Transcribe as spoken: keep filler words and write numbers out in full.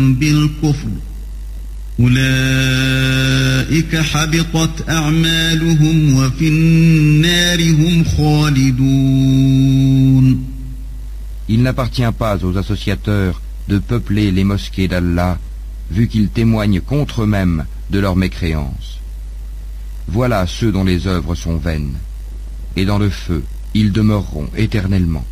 بالكفر أولئك حبطت أعمالهم وفي النار هم خالدون. Il n'appartient pas aux associateurs de peupler les mosquées d'Allah, vu qu'ils témoignent contre eux-mêmes de leur mécréance. Voilà ceux dont les œuvres sont vaines, et dans le feu, ils demeureront éternellement.